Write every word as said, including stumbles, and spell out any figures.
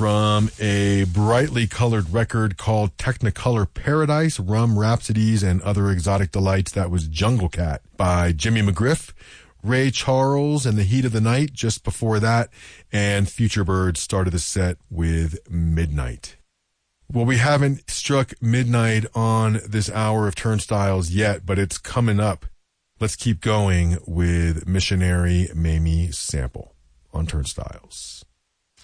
From a brightly colored record called Technicolor Paradise, Rum Rhapsodies and Other Exotic Delights, that was Jungle Cat by Jimmy McGriff. Ray Charles and The Heat of the Night just before that, and Future Birds started the set with Midnight. Well, we haven't struck midnight on this hour of Turnstiles yet, but it's coming up. Let's keep going with Missionary Mamie Sample on Turnstiles.